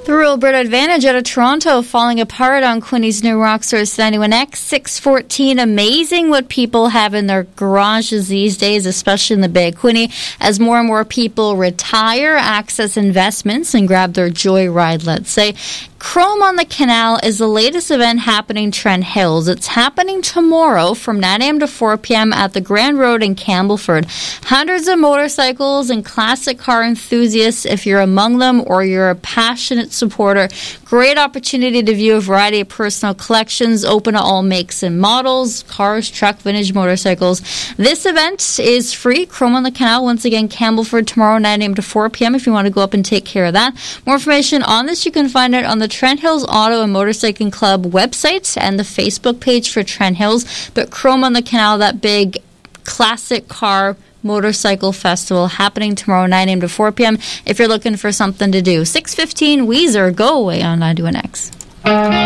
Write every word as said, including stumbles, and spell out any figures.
The Royal Alberta Advantage out of Toronto falling apart on Quinny's new Rockstars ninety-one X six fourteen. Amazing what people have in their garages these days, especially in the Bay of Quinny, as more and more people retire, access investments, and grab their joyride, let's say. Chrome on the Canal is the latest event happening Trent Hills. It's happening tomorrow from nine a.m. to four p.m. at the Grand Road in Campbellford. Hundreds of motorcycles and classic car enthusiasts, if you're among them or you're a passionate supporter. Great opportunity to view a variety of personal collections, open to all makes and models, cars, truck, vintage motorcycles. This event is free. Chrome on the Canal, once again, Campbellford, tomorrow, nine a.m. to four p.m. if you want to go up and take care of that. More information on this, you can find it on the Trent Hills Auto and Motorcycling Club website and the Facebook page for Trent Hills. But Chrome on the Canal, that big classic car motorcycle festival happening tomorrow, nine a.m. to four p.m. if you're looking for something to do. six fifteen, Weezer, Go Away on ninety-one X.